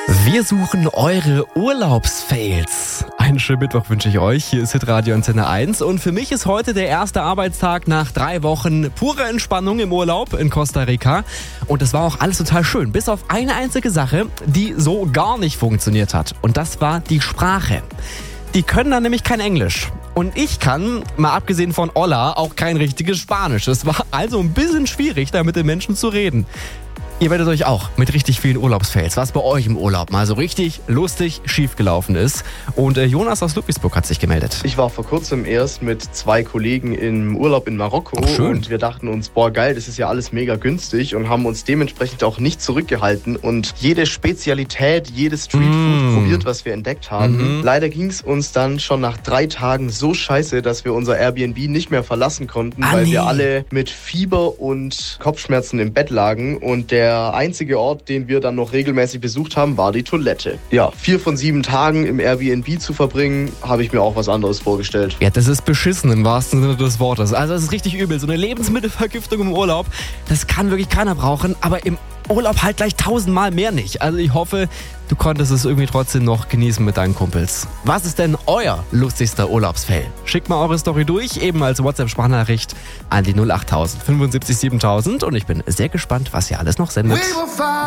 Wir suchen eure Urlaubsfails. Einen schönen Mittwoch wünsche ich euch. Hier ist Hitradio Antenne 1 und für mich ist heute der erste Arbeitstag nach 3 Wochen pure Entspannung im Urlaub in Costa Rica. Und das war auch alles total schön, bis auf eine einzige Sache, die so gar nicht funktioniert hat. Und das war die Sprache. Die können dann nämlich kein Englisch. Und ich kann, mal abgesehen von Hola, auch kein richtiges Spanisch. Es war also ein bisschen schwierig, da mit den Menschen zu reden. Ihr werdet euch auch mit richtig vielen Urlaubsfails, was bei euch im Urlaub mal so richtig lustig schiefgelaufen ist. Und Jonas aus Ludwigsburg hat sich gemeldet. Ich war vor kurzem erst mit 2 Kollegen im Urlaub in Marokko. Schön. Und wir dachten uns, boah geil, das ist ja alles mega günstig und haben uns dementsprechend auch nicht zurückgehalten und jede Spezialität, jedes Streetfood probiert, was wir entdeckt haben. Leider ging es uns dann schon nach 3 Tagen so scheiße, dass wir unser Airbnb nicht mehr verlassen konnten, weil wir alle mit Fieber und Kopfschmerzen im Bett lagen und der einzige Ort, den wir dann noch regelmäßig besucht haben, war die Toilette. Ja, 4 von 7 Tagen im Airbnb zu verbringen, habe ich mir auch was anderes vorgestellt. Ja, das ist beschissen im wahrsten Sinne des Wortes. Also das ist richtig übel. So eine Lebensmittelvergiftung im Urlaub, das kann wirklich keiner brauchen, aber im Urlaub halt gleich 1000-mal mehr nicht. Also ich hoffe, du konntest es irgendwie trotzdem noch genießen mit deinen Kumpels. Was ist denn euer lustigster Urlaubsfail? Schickt mal eure Story durch, eben als WhatsApp-Sprachnachricht an die 08000 75 7000 und ich bin sehr gespannt, was ihr alles noch sendet.